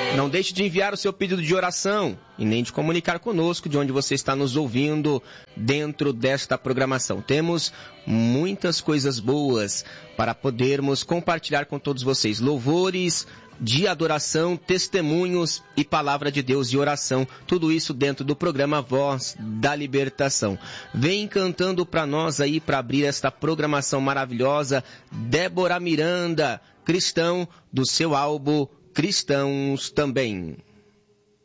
Não deixe de enviar o seu pedido de oração e nem de comunicar conosco de onde você está nos ouvindo dentro desta programação. Temos muitas coisas boas para podermos compartilhar com todos vocês. Louvores de adoração, testemunhos e palavra de Deus e oração. Tudo isso dentro do programa Voz da Libertação. Vem cantando para nós aí, para abrir esta programação maravilhosa, Débora Miranda, Cristão, do seu álbum Cristãos Também.